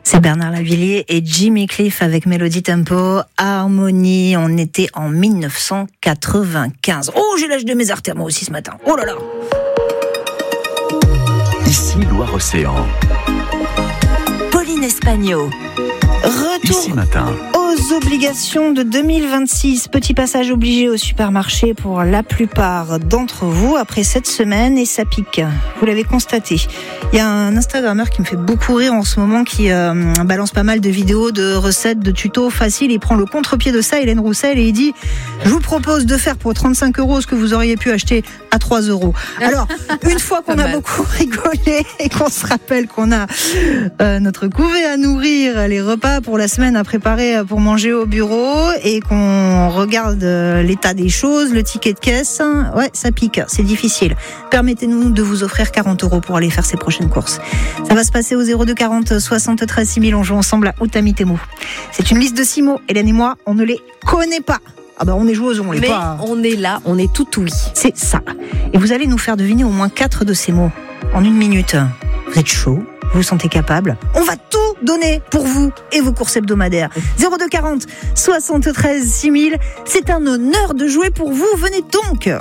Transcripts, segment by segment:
C'est Bernard Lavilliers et Jimmy Cliff avec Melody Tempo, Harmonie. On était en 1995. Oh, j'ai l'âge de mes artères moi aussi ce matin. Oh là là. Ici Loire-Océan. Pauline Espagno. Retour Ici Matin. aux obligations de 2026. Petit passage obligé au supermarché pour la plupart d'entre vous après cette semaine et ça pique. Vous l'avez constaté. Il y a un Instagrammeur qui me fait beaucoup rire en ce moment qui balance pas mal de vidéos, de recettes, de tutos faciles. Il prend le contre-pied de ça, Hélène Roussel, et il dit « Je vous propose de faire pour 35 € ce que vous auriez pu acheter à 3 €. » Alors, une fois qu'on a beaucoup rigolé et qu'on se rappelle qu'on a notre couvée à nourrir, les repas pour la semaine à préparer pour manger au bureau et qu'on regarde l'état des choses, le ticket de caisse, ouais, ça pique, c'est difficile. Permettez-nous de vous offrir 40 € pour aller faire ces prochaines courses. Ça va se passer au 02 40 73 6000. On joue ensemble à Utamitemo. C'est une liste de 6 mots. Hélène et moi, on ne les connaît pas. Ah bah on est joueuses, on l'est pas. Mais on est là, on est tout oui. C'est ça. Et vous allez nous faire deviner au moins 4 de ces mots en 1 minute. Vous êtes chaud? Vous vous sentez capable? On va tout donner pour vous et vos courses hebdomadaires. 02 40 73 6000. C'est un honneur de jouer pour vous. Venez donc.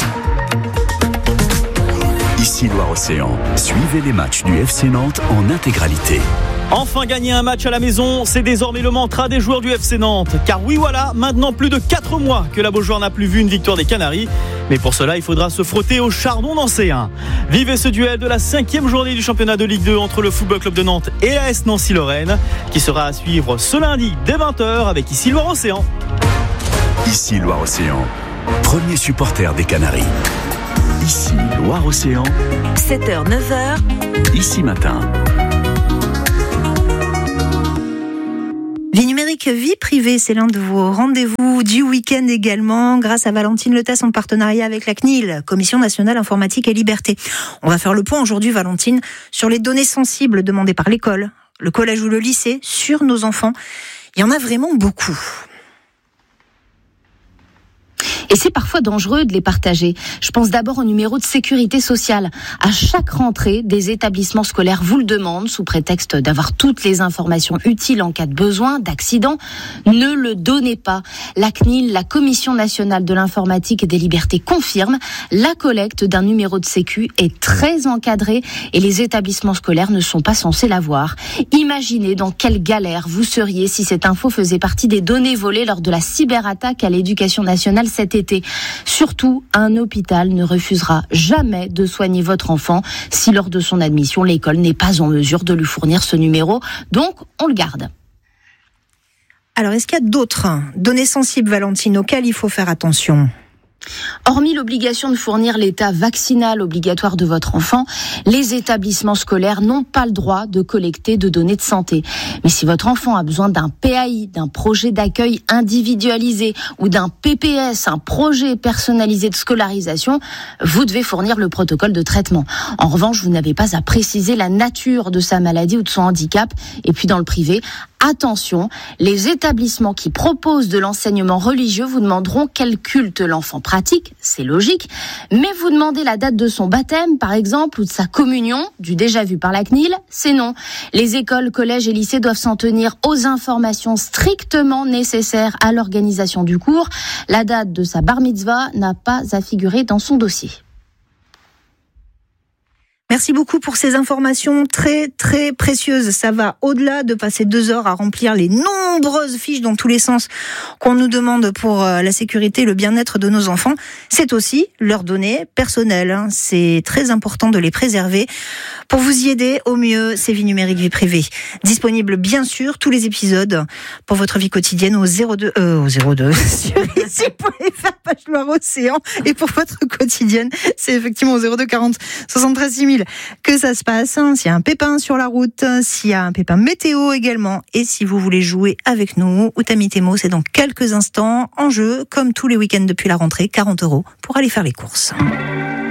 Ici Loire-Océan. Suivez les matchs du FC Nantes en intégralité. Enfin gagner un match à la maison, c'est désormais le mantra des joueurs du FC Nantes. Car oui voilà, maintenant plus de 4 mois que la Beaujoire n'a plus vu une victoire des Canaries. Mais pour cela, il faudra se frotter au chardon nancéen. Vivez ce duel de la 5e journée du championnat de Ligue 2 entre le Football Club de Nantes et l'AS Nancy-Lorraine, qui sera à suivre ce lundi dès 20h avec Ici Loire-Océan. Ici Loire-Océan. Premier supporter des Canaries. Ici Loire-Océan. 7h, 9h. Ici Matin. Vie numérique, vie privée, c'est l'un de vos rendez-vous du week-end également, grâce à Valentine Letès en partenariat avec la CNIL, Commission nationale informatique et liberté. On va faire le point aujourd'hui, Valentine, sur les données sensibles demandées par l'école, le collège ou le lycée, sur nos enfants. Il y en a vraiment beaucoup. Et c'est parfois dangereux de les partager. Je pense d'abord au numéro de sécurité sociale. À chaque rentrée, des établissements scolaires vous le demandent sous prétexte d'avoir toutes les informations utiles en cas de besoin, d'accident. Ne le donnez pas. La CNIL, la Commission nationale de l'informatique et des libertés, confirme la collecte d'un numéro de sécu est très encadrée et les établissements scolaires ne sont pas censés l'avoir. Imaginez dans quelle galère vous seriez si cette info faisait partie des données volées lors de la cyberattaque à l'éducation nationale cet été. Surtout, un hôpital ne refusera jamais de soigner votre enfant si lors de son admission, l'école n'est pas en mesure de lui fournir ce numéro. Donc, on le garde. Alors, est-ce qu'il y a d'autres données sensibles, Valentine, auxquelles il faut faire attention ? Hormis l'obligation de fournir l'état vaccinal obligatoire de votre enfant, les établissements scolaires n'ont pas le droit de collecter de données de santé. Mais si votre enfant a besoin d'un PAI, d'un projet d'accueil individualisé ou d'un PPS, un projet personnalisé de scolarisation, vous devez fournir le protocole de traitement. En revanche, vous n'avez pas à préciser la nature de sa maladie ou de son handicap. Et puis dans le privé, attention, les établissements qui proposent de l'enseignement religieux vous demanderont quel culte l'enfant pratique, c'est logique, mais vous demandez la date de son baptême, par exemple, ou de sa communion, du déjà vu par la CNIL, c'est non. Les écoles, collèges et lycées doivent s'en tenir aux informations strictement nécessaires à l'organisation du cours. La date de sa bar mitzvah n'a pas à figurer dans son dossier. Merci beaucoup pour ces informations très très précieuses. Ça va au-delà de passer 2 heures à remplir les nombreuses fiches dans tous les sens qu'on nous demande pour la sécurité et le bien-être de nos enfants. C'est aussi leurs données personnelles. C'est très important de les préserver. Pour vous y aider au mieux, c'est Vie numérique, vie privée. Disponible bien sûr tous les épisodes pour votre vie quotidienne au 02 sur ici.fr page Loire-Océan, et pour votre quotidienne, c'est effectivement au 02 40 73 6000 que ça se passe. S'il y a un pépin sur la route, s'il y a un pépin météo également, et si vous voulez jouer avec nous, Utamitemo, c'est dans quelques instants en jeu, comme tous les week-ends depuis la rentrée, 40 € pour aller faire les courses.